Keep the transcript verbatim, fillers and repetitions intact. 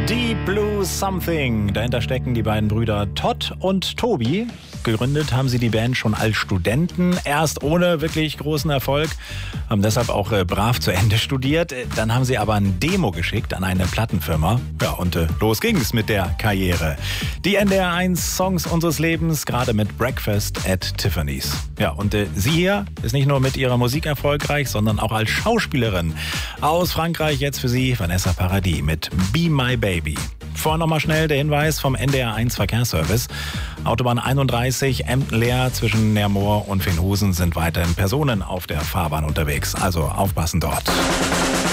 Deep Blue Something. Dahinter stecken die beiden Brüder Todd und Tobi. Gegründet haben sie die Band schon als Studenten, erst ohne wirklich großen Erfolg, haben deshalb auch äh, brav zu Ende studiert. Dann haben sie aber ein Demo geschickt an eine Plattenfirma. Ja, und äh, los ging's mit der Karriere. Die N D R eins Songs unseres Lebens, gerade mit Breakfast at Tiffany's. Ja, und äh, sie hier ist nicht nur mit ihrer Musik erfolgreich, sondern auch als Schauspielerin. Aus Frankreich jetzt für Sie Vanessa Paradis mit Be My Baby. Vorher nochmal schnell der Hinweis vom N D R eins Verkehrsservice. Autobahn einunddreißig, Emden leer, zwischen Neermoor und Veenhusen sind weiterhin Personen auf der Fahrbahn unterwegs. Also aufpassen dort.